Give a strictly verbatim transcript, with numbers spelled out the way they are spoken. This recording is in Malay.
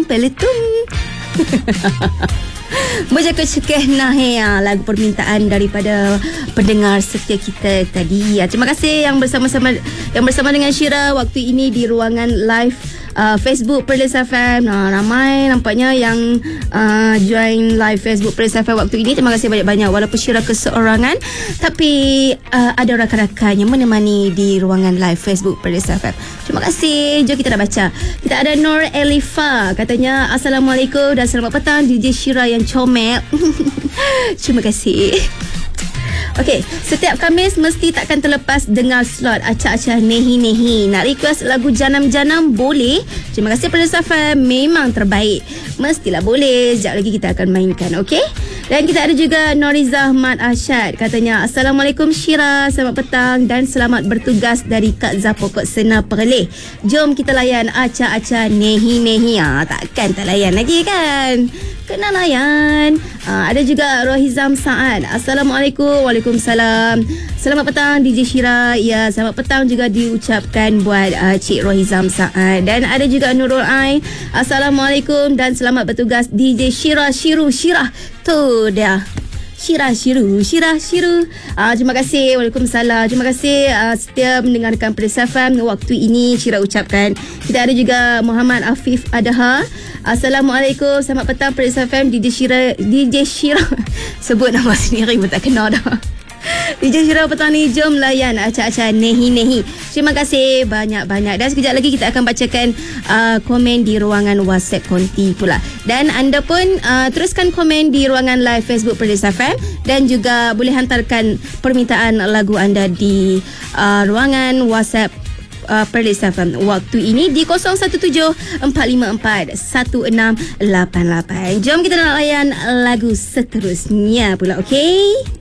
peletum. Berjaga cekeh nah ya, lagu permintaan daripada pendengar setia kita tadi. Terima kasih yang bersama-sama yang bersama dengan Syira waktu ini di ruangan live uh, Facebook Perlis F M. Nah, ramai nampaknya yang uh, join live Facebook Perlis F M waktu ini. Terima kasih banyak-banyak. Walaupun Syira keseorangan, tapi uh, ada rakan-rakan yang menemani di ruangan live Facebook Perlis F M. Terima kasih. Jom kita dah baca. Kita ada Nur Elifa, katanya Assalamualaikum dan selamat petang D J Syira yang comel. Terima kasih. Okey, setiap Khamis mesti takkan terlepas dengar slot acah-acah nehi-nehi. Nak request lagu Janam-Janam boleh. Terima kasih pada Safa, memang terbaik. Mestilah boleh. Sekejap lagi kita akan mainkan, okey? Dan kita ada juga Noriza Ahmad Asyad, katanya Assalamualaikum Syira, selamat petang dan selamat bertugas dari Kak Zah Pokok Sena Perlis. Jom kita layan acah-acah nehi-nehi. Ah, takkan tak layan lagi kan? Kena layan. Ah, ada juga Rohizam Saad. Assalamualaikum. Waalaikumsalam. Selamat petang D J Syira. Ya, selamat petang juga diucapkan buat uh, Cik Rohizam Saad. Dan ada juga Nurul Ai. Assalamualaikum dan selamat bertugas D J Syira. Syiru Syirah. Tu dia. Syirah Syiru Syirah Syiru. Ah, terima kasih. Waalaikumsalam. Terima kasih uh, setia mendengarkan Perlis F M waktu ini. Syirah ucapkan. Kita ada juga Muhammad Afif Adaha. Assalamualaikum. Selamat petang Perlis F M. D J Syira D J Syirah. Sebut nama sendiri pun tak kenal dah. D J Syirah petang ni, jom layan acah-acah nehi-nehi. Terima kasih banyak-banyak. Dan sekejap lagi kita akan bacakan uh, komen di ruangan WhatsApp Konti pula. Dan anda pun uh, teruskan komen di ruangan live Facebook Perlis F M. Dan juga boleh hantarkan permintaan lagu anda di uh, ruangan WhatsApp Uh, Perlis F M waktu ini di kosong satu tujuh empat lima empat satu enam lapan lapan. Jom kita nak layan lagu seterusnya pula, okey?